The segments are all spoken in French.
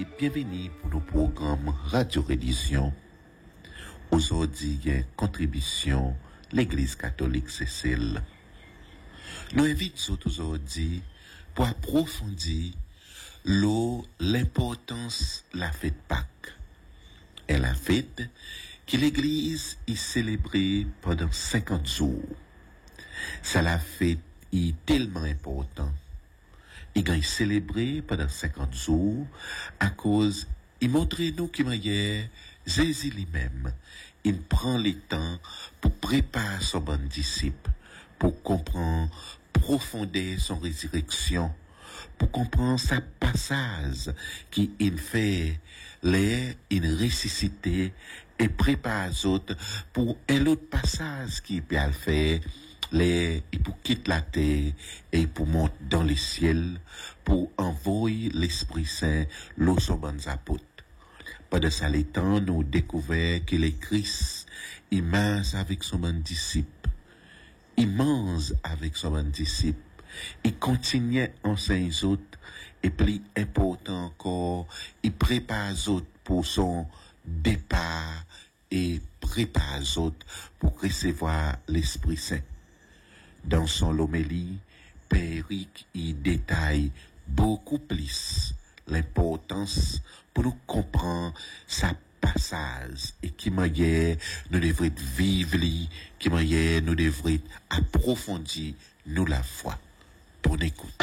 Bienvenue pour nos programmes Radio-Reddition. Aujourd'hui, il y a une contribution l'Église catholique Cécile. Nous invitons aujourd'hui pour approfondir l'importance de la fête Pâques. Et la fête que l'Église y célébrée pendant 50 jours. Ça la fête est tellement important. Il a célébré pendant 50 jours à cause, il montre nous qu'il y Jésus lui-même. Il prend le temps pour préparer son bon disciple, pour comprendre profondément son résurrection, pour comprendre sa passage qu'il fait, il ressuscité et prépare les autres pour un autre passage qu'il peut faire. Il pour quitter la terre et pour monter dans les ciels pour envoyer l'Esprit Saint aux bons apôtres. Pendant ça, les temps, nous découvrons que le Christ, il mange avec son bon disciple. Il mange avec son bon disciple. Il continue à enseigner les autres. Et plus important encore, il prépare les autres pour son départ et prépare les autres pour recevoir l'Esprit Saint. Dans son homélie, Père Eric y détaille beaucoup plus l'importance pour nous comprendre sa passage et qui manière nous devrions vivre, qui manière nous devrions approfondir nous la foi. Bonne écoute.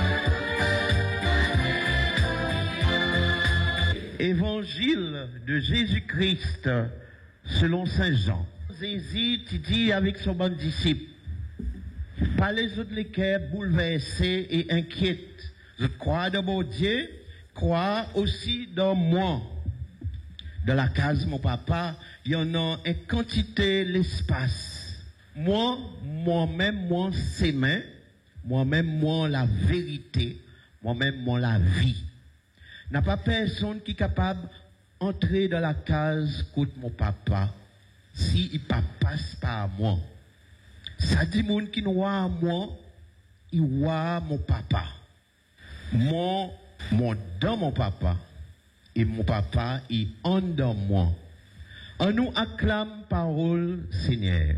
Évangile de Jésus-Christ selon Saint Jean. Jésus dit avec son bon disciple, pas les autres les cœurs bouleversés et inquiètes. Je crois dans mon Dieu, crois aussi dans moi. Dans la case mon papa, il y en a une quantité l'espace. Moi-même, moi c'est main, moi-même, moi la vérité, moi-même, moi la vie. N'a pas personne qui est capable d'entrer dans la case contre mon papa si il ne passe pas à moi. Ça dit moun qui nous voit moi, il voit mon papa. Mon dans mon papa. Et mon papa, il en dans moi. On nous acclame parole Seigneur.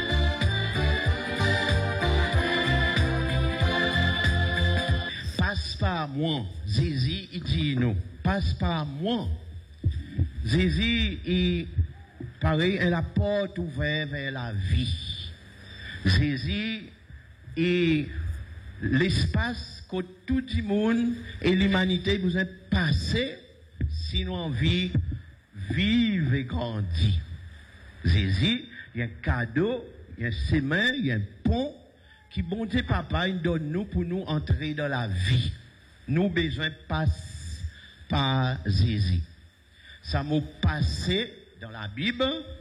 Passe par moi. Jésus, il dit nous. Passe par moi. Jésus, il pareil, la porte ouverte vers la vie. Jésus est l'espace que tout le monde et l'humanité besoin de passer si nous envie vivre et grandir. Jésus, il y a un cadeau, il y a un chemin, il y a un pont qui, bon Dieu papa, il donne nous pour nous entrer dans la vie. Nous besoin de passer par Jésus. Ça m'a passé dans la Bible.